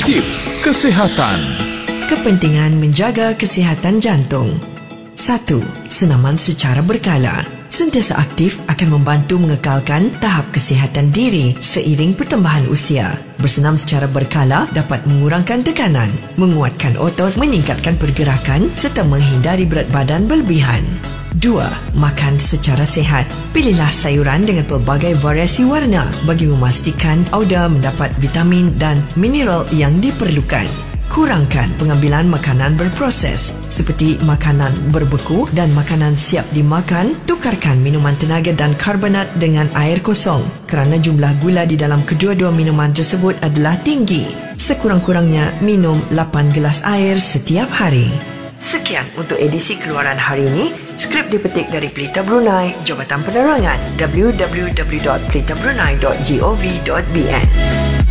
Tips kesihatan. Kepentingan menjaga kesihatan jantung. 1. Senaman secara berkala. Sentiasa aktif akan membantu mengekalkan tahap kesihatan diri seiring pertambahan usia. Bersenam secara berkala dapat mengurangkan tekanan, menguatkan otot, meningkatkan pergerakan serta menghindari berat badan berlebihan. 2. Makan secara sihat. Pilihlah sayuran dengan pelbagai variasi warna bagi memastikan anda mendapat vitamin dan mineral yang diperlukan. Kurangkan pengambilan makanan berproses seperti makanan berbeku dan makanan siap dimakan. Tukarkan minuman tenaga dan karbonat dengan air kosong kerana jumlah gula di dalam kedua-dua minuman tersebut adalah tinggi. Sekurang-kurangnya minum 8 gelas air setiap hari. Sekian untuk edisi keluaran hari ini. Skrip dipetik dari Pelita Brunei, Jabatan Penerangan www.pelitabrunei.gov.bn.